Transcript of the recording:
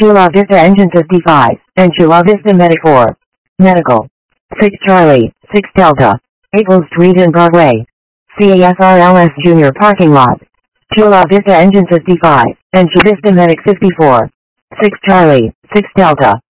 Chula Vista Engine 55, and Chula Vista Medic 4. Medical. 6 Charlie, 6 Delta. April Street and Broadway. CASRLS Junior Parking Lot. Chula Vista Engine 55, and Chula Vista Medic 54. 6 Charlie, 6 Delta.